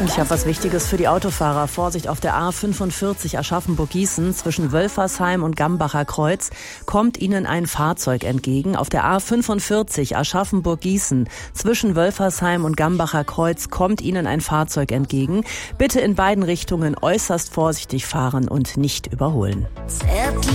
Und ich habe was Wichtiges für die Autofahrer. Vorsicht, auf der A45 Aschaffenburg-Gießen zwischen Wölfersheim und Gambacher Kreuz kommt Ihnen ein Fahrzeug entgegen. Auf der A45 Aschaffenburg-Gießen zwischen Wölfersheim und Gambacher Kreuz kommt Ihnen ein Fahrzeug entgegen. Bitte in beiden Richtungen äußerst vorsichtig fahren und nicht überholen.